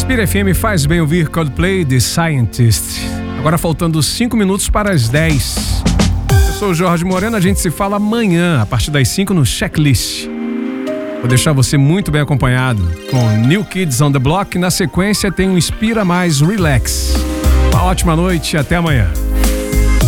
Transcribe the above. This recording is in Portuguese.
Inspira FM faz bem ouvir Coldplay, The Scientist. Agora faltando 5 minutos para as 10. Eu sou o Jorge Moreno, a gente se fala amanhã, a partir das 5 no Checklist. Vou deixar você muito bem acompanhado com New Kids on the Block. Na sequência tem um Inspira Mais Relax. Uma ótima noite e até amanhã.